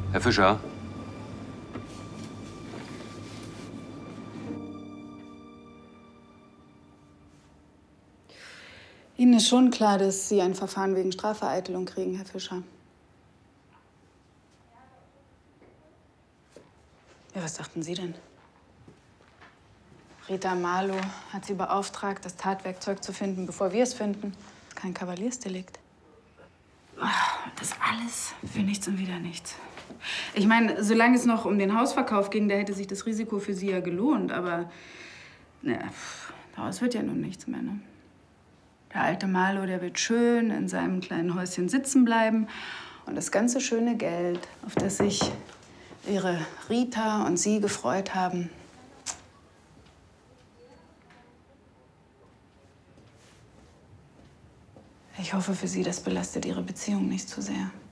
Herr Fischer? Ihnen ist schon klar, dass Sie ein Verfahren wegen Strafvereitelung kriegen, Herr Fischer. Ja, was dachten Sie denn? Rita Marlow hat Sie beauftragt, das Tatwerkzeug zu finden, bevor wir es finden. Kein Kavaliersdelikt. Das alles für nichts und wieder nichts. Ich meine, solange es noch um den Hausverkauf ging, da hätte sich das Risiko für Sie ja gelohnt. Aber daraus wird ja nun nichts mehr, ne? Der alte Marlow, der wird schön in seinem kleinen Häuschen sitzen bleiben. Und das ganze schöne Geld, auf das sich Ihre Rita und Sie gefreut haben, ich hoffe für Sie, das belastet Ihre Beziehung nicht zu sehr.